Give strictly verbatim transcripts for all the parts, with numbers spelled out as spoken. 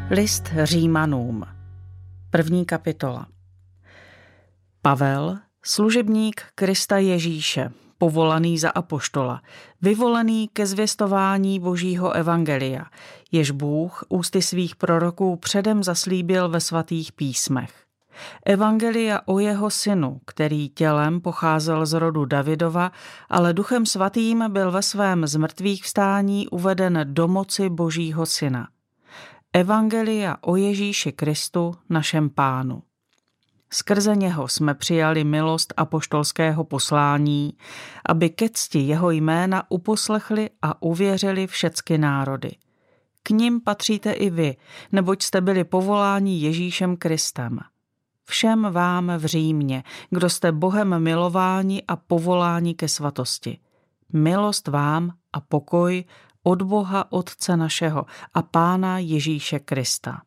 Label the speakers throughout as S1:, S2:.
S1: List Římanům. První kapitola. Pavel, služebník Krista Ježíše, povolaný za apoštola, vyvolený ke zvěstování Božího evangelia, jež Bůh ústy svých proroků předem zaslíbil ve svatých písmech. Evangelia o jeho synu, který tělem pocházel z rodu Davidova, ale duchem svatým byl ve svém zmrtvých vstání uveden do moci Božího syna. Evangelia o Ježíši Kristu, našem Pánu. Skrze něho jsme přijali milost apoštolského poslání, aby ke cti jeho jména uposlechli a uvěřili všecky národy. K nim patříte i vy, neboť jste byli povoláni Ježíšem Kristem. Všem vám v Římě, kdo jste Bohem milováni a povoláni ke svatosti. Milost vám a pokoj od Boha Otce našeho a Pána Ježíše Krista.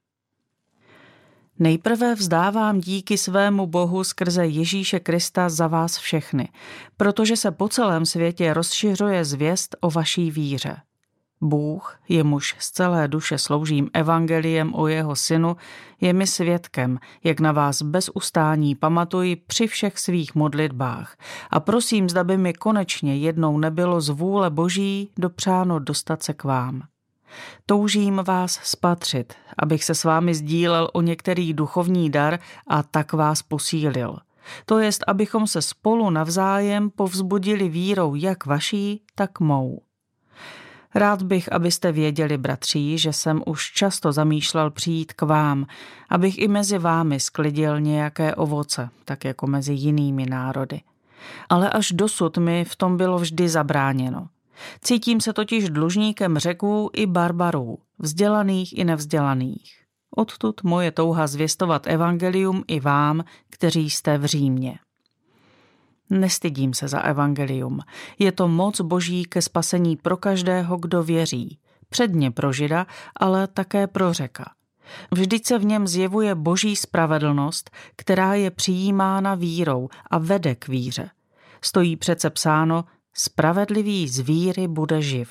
S1: Nejprve vzdávám díky svému Bohu skrze Ježíše Krista za vás všechny, protože se po celém světě rozšiřuje zvěst o vaší víře. Bůh, jemuž z celé duše sloužím evangeliem o jeho synu, je mi svědkem, jak na vás bez ustání pamatuji při všech svých modlitbách a prosím, zda by mi konečně jednou nebylo z vůle Boží dopřáno dostat se k vám. Toužím vás spatřit, abych se s vámi sdílel o některý duchovní dar a tak vás posílil. To jest, abychom se spolu navzájem povzbudili vírou jak vaší, tak mou. Rád bych, abyste věděli, bratří, že jsem už často zamýšlel přijít k vám, abych i mezi vámi sklidil nějaké ovoce, tak jako mezi jinými národy. Ale až dosud mi v tom bylo vždy zabráněno. Cítím se totiž dlužníkem Řeků i barbarů, vzdělaných i nevzdělaných. Odtud moje touha zvěstovat evangelium i vám, kteří jste v Římě. Nestydím se za evangelium. Je to moc Boží ke spasení pro každého, kdo věří. Předně pro Žida, ale také pro Řeka. Vždyť se v něm zjevuje Boží spravedlnost, která je přijímána vírou a vede k víře. Stojí přece psáno, spravedlivý z víry bude živ.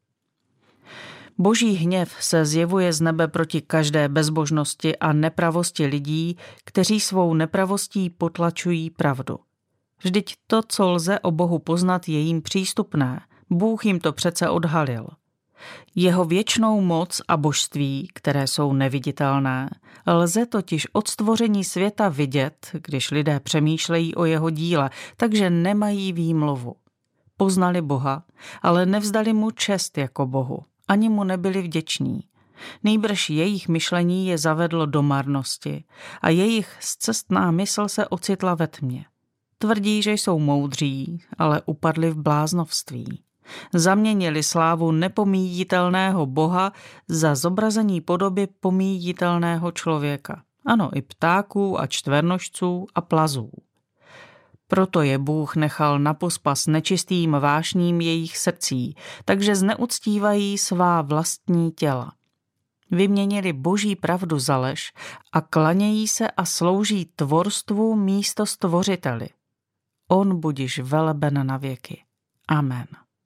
S1: Boží hněv se zjevuje z nebe proti každé bezbožnosti a nepravosti lidí, kteří svou nepravostí potlačují pravdu. Vždyť to, co lze o Bohu poznat, je jim přístupné. Bůh jim to přece odhalil. Jeho věčnou moc a božství, které jsou neviditelné, lze totiž od stvoření světa vidět, když lidé přemýšlejí o jeho díle, takže nemají výmluvu. Poznali Boha, ale nevzdali mu čest jako Bohu, ani mu nebyli vděční. Nýbrž jejich myšlení je zavedlo do marnosti a jejich scestná mysl se ocitla ve tmě. Tvrdí, že jsou moudří, ale upadli v bláznovství. Zaměnili slávu nepomíjitelného Boha za zobrazení podoby pomíjitelného člověka. Ano, i ptáků a čtvernožců a plazů. Proto je Bůh nechal na pospas nečistým vášním jejich srdcí, takže zneuctívají svá vlastní těla. Vyměnili Boží pravdu za lež a klanějí se a slouží tvorstvu místo stvořiteli. On budiž veleben na věky. Amen.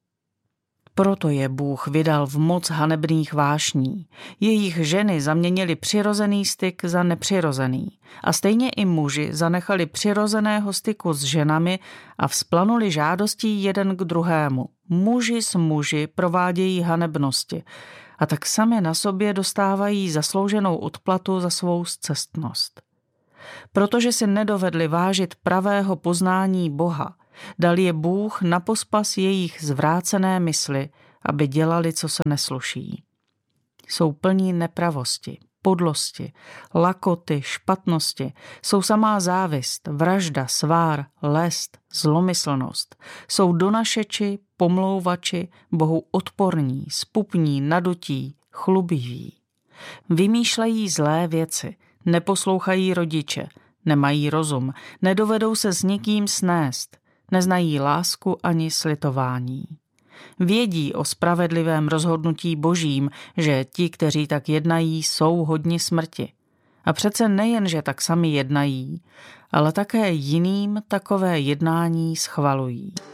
S1: Proto je Bůh vydal v moc hanebných vášní. Jejich ženy zaměnili přirozený styk za nepřirozený. A stejně i muži zanechali přirozeného styku s ženami a vzplanuli žádostí jeden k druhému. Muži s muži provádějí hanebnosti a tak sami na sobě dostávají zaslouženou odplatu za svou scestnost. Protože si nedovedli vážit pravého poznání Boha, dal je Bůh na pospas jejich zvrácené mysli, aby dělali, co se nesluší. Jsou plní nepravosti, podlosti, lakoty, špatnosti, jsou samá závist, vražda, svár, lest, zlomyslnost. Jsou donašeči, pomlouvači, Bohu odporní, spupní, nadutí, chlubiví. Vymýšlejí zlé věci, neposlouchají rodiče, nemají rozum, nedovedou se s nikým snést, neznají lásku ani slitování. Vědí o spravedlivém rozhodnutí Božím, že ti, kteří tak jednají, jsou hodni smrti. A přece nejen, že tak sami jednají, ale také jiným takové jednání schvalují.